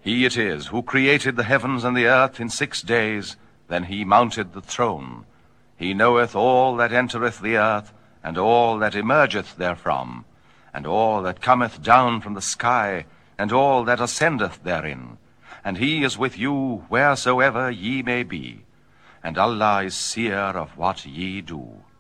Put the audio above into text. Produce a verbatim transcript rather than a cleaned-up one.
He it is who created the heavens and the earth in six days, then he mounted the throne. He knoweth all that entereth the earth, and all that emergeth therefrom, and all that cometh down from the sky, and all that ascendeth therein. And he is with you wheresoever ye may be. And Allah is seer of what ye do.